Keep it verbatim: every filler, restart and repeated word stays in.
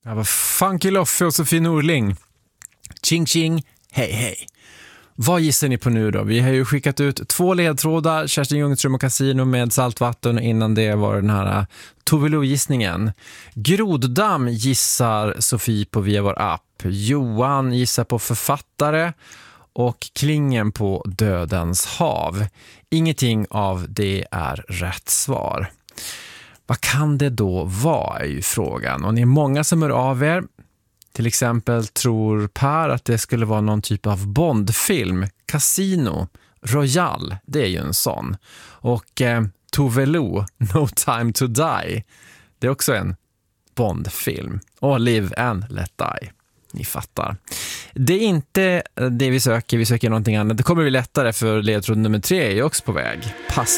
Det var Funky Loffe och Sofie Norling. Ching ching, hej hej. Vad gissar ni på nu då? Vi har ju skickat ut två ledtrådar, Kerstin Ljungström och Casino med saltvatten, och innan det var den här Tovelo-gissningen. Groddamm gissar Sofie på via vår app. Johan gissar på författare och Klingen på Dödens hav. Ingenting av det är rätt svar. Vad kan det då vara, är ju frågan. Och ni är många som hör av er. Till exempel tror Per att det skulle vara någon typ av Bondfilm. Casino, Royal, det är ju en sån. Och eh, Tovelo, No Time to Die, det är också en Bondfilm. Och Live and Let Die. Ni fattar. Det är inte det vi söker, vi söker någonting annat. Det kommer bli lättare, för ledtråd nummer tre är ju också på väg. Pass.